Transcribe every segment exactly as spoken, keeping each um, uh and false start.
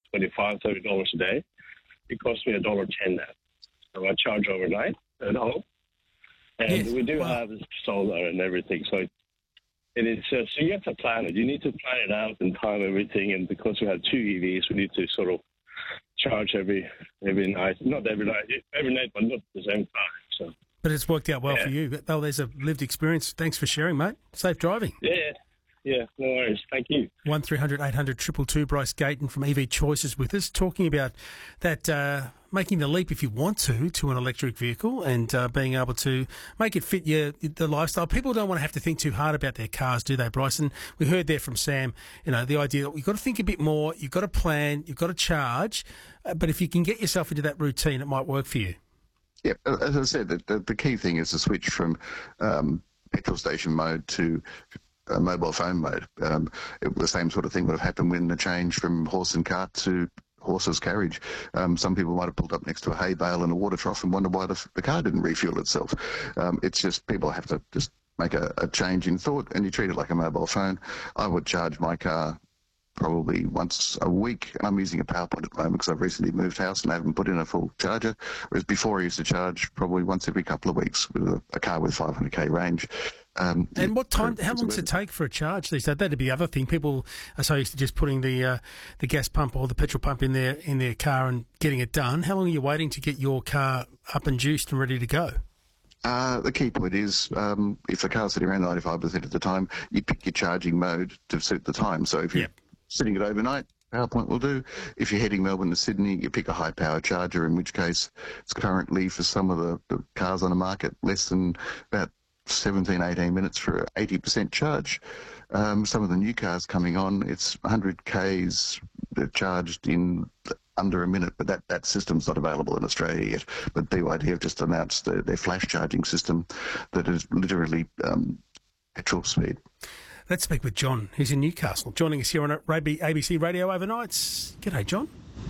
twenty-five dollars, thirty dollars a day. It costs me a dollar ten now. So I charge overnight at home. And Yes. we do Wow. have solar and everything. So it, it is just, so you have to plan it. You need to plan it out and time everything. And because we have two E Vs, we need to sort of charge every every night. Not every night, every night, but not at the same time. So. But it's worked out well Yeah. for you. Oh, there's a lived experience. Thanks for sharing, mate. Safe driving. Yeah, yeah, no worries. Thank you. one three hundred eight hundred two two two. Bryce Gayton from E V Choices with us, talking about that uh, making the leap, if you want to, to an electric vehicle and uh, being able to make it fit your the lifestyle. People don't want to have to think too hard about their cars, do they, Bryce? And we heard there from Sam, you know, the idea that you've got to think a bit more, you've got to plan, you've got to charge, uh, but if you can get yourself into that routine, it might work for you. Yeah, as I said, the, the, the key thing is to switch from um, petrol station mode to uh, mobile phone mode. Um, it, the same sort of thing would have happened when the change from horse and cart to horse's carriage. Um, some people might have pulled up next to a hay bale and a water trough and wonder why the, the car didn't refuel itself. Um, it's just people have to just make a, a change in thought, and you treat it like a mobile phone. I would charge my car probably once a week. I'm using a PowerPoint at the moment because I've recently moved house and I haven't put in a full charger, whereas before I used to charge probably once every couple of weeks with a, a car with five hundred k range. Um, And what time? for- How long does it take for a charge these days? That'd be the other thing. People are so used to just putting the uh, the gas pump or the petrol pump in their in their car and getting it done. How long are you waiting to get your car up and juiced and ready to go? Uh, the key point is um, if the car's sitting around ninety-five percent of the time, you pick your charging mode to suit the time. So if you're Yep. sitting it overnight, PowerPoint will do. If you're heading Melbourne to Sydney, you pick a high-power charger, in which case it's currently, for some of the, the cars on the market, less than about seventeen, eighteen minutes for an eighty percent charge. Um, some of the new cars coming on, it's one hundred k's they're charged in under a minute, but that, that system's not available in Australia yet. But B Y D have just announced their, their flash charging system that is literally um, petrol speed. Let's speak with John, who's in Newcastle, joining us here on A B C Radio Overnights. G'day, John.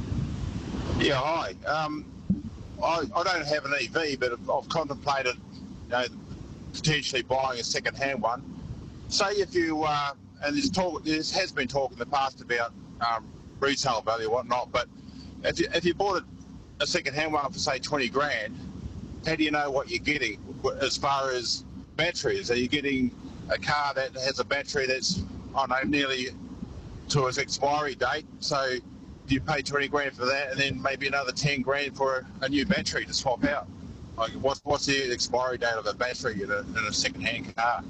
Yeah, hi. Um, I, I don't have an E V, but I've, I've contemplated, you know, potentially buying a second-hand one. Say if you, uh, and there's talk, there has been talk in the past about um, retail value and whatnot, but if you, if you bought a, a second-hand one for, say, twenty grand, how do you know what you're getting as far as batteries? Are you getting a car that has a battery that's, I don't know, nearly to its expiry date? So do you pay twenty grand for that and then maybe another ten grand for a, a new battery to swap out? Like, what's, what's the expiry date of a battery in a, in a second-hand car?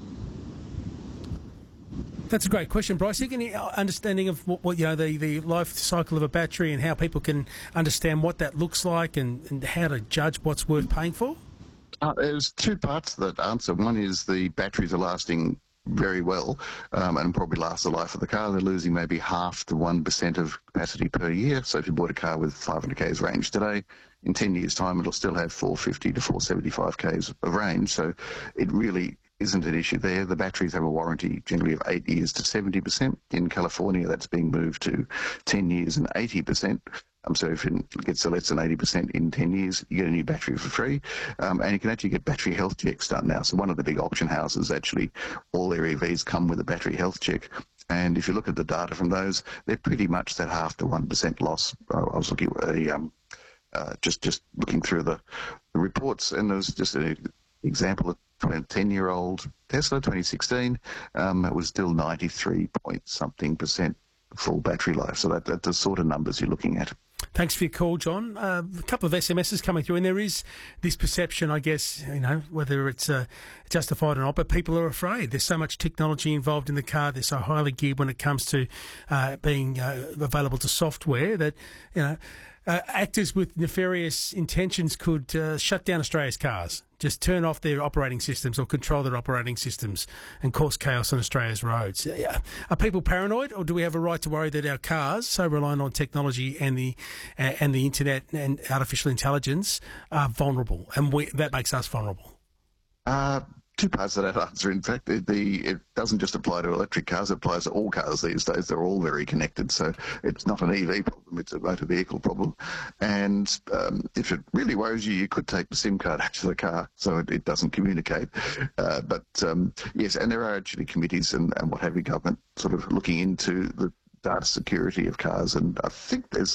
That's a great question, Bryce. You get any understanding of what, what you know the, the life cycle of a battery and how people can understand what that looks like and, and how to judge what's worth paying for? Uh, there's two parts to that answer. One is the batteries are lasting very well um, and probably last the life of the car. They're losing maybe half to one percent of capacity per year. So if you bought a car with five hundred k's range today, in ten years' time, it'll still have four fifty to four seventy-five k's of range. So it really isn't an issue there. The batteries have a warranty generally of eight years to seventy percent. In California, that's being moved to ten years and eighty percent. Um, so if it gets to less than eighty percent in ten years, you get a new battery for free. Um, and you can actually get battery health checks done now. So one of the big auction houses, actually, all their E Vs come with a battery health check. And if you look at the data from those, they're pretty much that half to one percent loss. I was looking at a, um, uh, just, just looking through the, the reports, and there was just an example of a ten-year-old Tesla, twenty sixteen, um, it was still ninety-three point something percent full battery life. So that, that's the sort of numbers you're looking at. Thanks for your call, John. Uh, a couple of S M Ses coming through, and there is this perception, I guess, you know, whether it's uh, justified or not, but people are afraid. There's so much technology involved in the car. They're so highly geared when it comes to uh, being uh, available to software that, you know, uh, actors with nefarious intentions could uh, shut down Australia's cars, just turn off their operating systems or control their operating systems and cause chaos on Australia's roads. Are people paranoid, or do we have a right to worry that our cars, so reliant on technology and the uh, and the internet and artificial intelligence, are vulnerable, and we, that makes us vulnerable? Uh, two parts of that answer. In fact, the, the it doesn't just apply to electric cars, it applies to all cars these days. They're all very connected, so it's not an E V problem, it's a motor vehicle problem. And um, if it really worries you, you could take the SIM card out of the car so it, it doesn't communicate. Uh, but um, yes, and there are actually committees and, and what have you, government sort of looking into the data security of cars, and I think there's